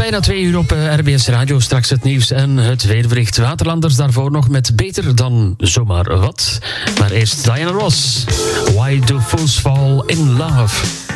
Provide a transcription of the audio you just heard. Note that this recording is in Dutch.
bijna 2 uur op RBS Radio. Straks het nieuws en het weerbericht. Waterlanders daarvoor nog met Beter dan zomaar wat. Maar eerst Diana Ross. Why do fools fall in love?